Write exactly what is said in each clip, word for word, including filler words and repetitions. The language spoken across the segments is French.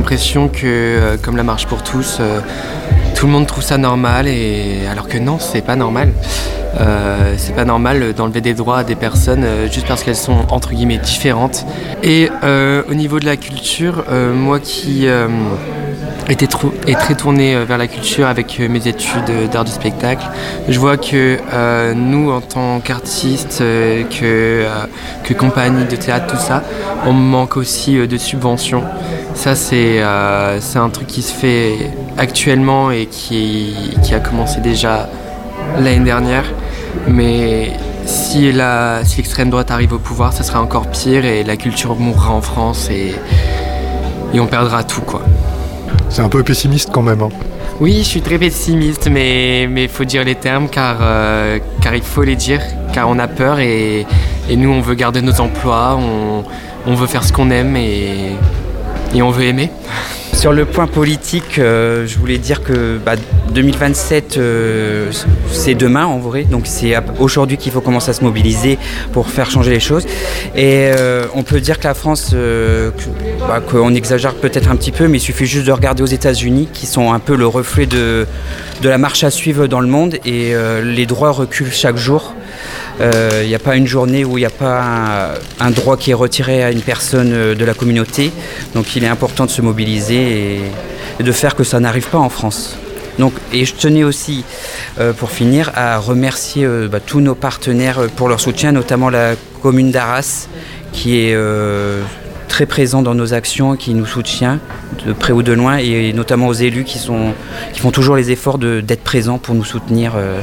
l'impression que, euh, comme la marche pour tous, euh, tout le monde trouve ça normal, et alors que non, c'est pas normal. Euh, c'est pas normal d'enlever des droits à des personnes euh, juste parce qu'elles sont entre guillemets différentes. Et euh, au niveau de la culture, euh, moi qui euh, était trop, est très tourné vers la culture avec mes études d'art du spectacle, je vois que euh, nous, en tant qu'artistes, euh, que, euh, que compagnie de théâtre, tout ça, on manque aussi euh, de subventions. Ça, c'est, euh, c'est un truc qui se fait actuellement et qui, qui a commencé déjà l'année dernière. Mais si, la, si l'extrême droite arrive au pouvoir, ça sera encore pire et la culture mourra en France et, et on perdra tout, quoi. C'est un peu pessimiste quand même, hein. Oui, je suis très pessimiste, mais il faut dire les termes car, euh, car il faut les dire, car on a peur et, et nous on veut garder nos emplois, on, on veut faire ce qu'on aime et, et on veut aimer. Sur le point politique, euh, je voulais dire que bah, deux mille vingt-sept, euh, c'est demain en vrai, donc c'est aujourd'hui qu'il faut commencer à se mobiliser pour faire changer les choses. Et euh, on peut dire que la France, euh, que, bah, qu'on exagère peut-être un petit peu, mais il suffit juste de regarder aux États-Unis, qui sont un peu le reflet de, de la marche à suivre dans le monde, et euh, les droits reculent chaque jour. Il euh, n'y a pas une journée où il n'y a pas un, un droit qui est retiré à une personne de la communauté. Donc il est important de se mobiliser et, et de faire que ça n'arrive pas en France. Donc, et je tenais aussi, euh, pour finir, à remercier euh, bah, tous nos partenaires pour leur soutien, notamment la commune d'Arras, qui est euh, très présent dans nos actions, qui nous soutient de près ou de loin, et notamment aux élus qui, sont, qui font toujours les efforts de, d'être présents pour nous soutenir. Euh,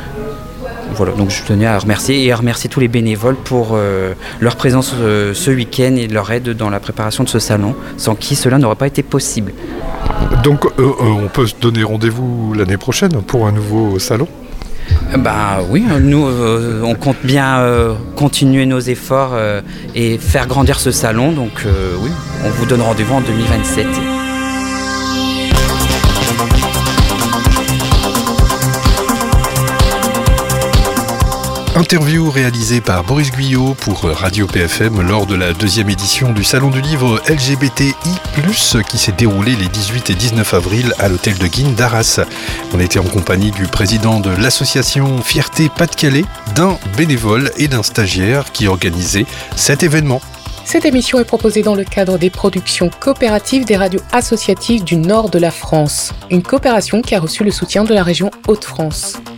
Voilà, donc je tenais à remercier et à remercier tous les bénévoles pour euh, leur présence euh, ce week-end et leur aide dans la préparation de ce salon, sans qui cela n'aurait pas été possible. Donc euh, on peut se donner rendez-vous l'année prochaine pour un nouveau salon ? Bah oui, nous euh, on compte bien euh, continuer nos efforts euh, et faire grandir ce salon, donc euh, oui, on vous donne rendez-vous en deux mille vingt-sept. Interview réalisée par Boris Guyot pour Radio P F M lors de la deuxième édition du Salon du Livre L G B T I plus, qui s'est déroulé les dix-huit et dix-neuf avril à l'hôtel de Guines d'Arras. On était en compagnie du président de l'association Fierté Pas-de-Calais, d'un bénévole et d'un stagiaire qui organisait cet événement. Cette émission est proposée dans le cadre des productions coopératives des radios associatives du nord de la France, une coopération qui a reçu le soutien de la région Hauts-de-France.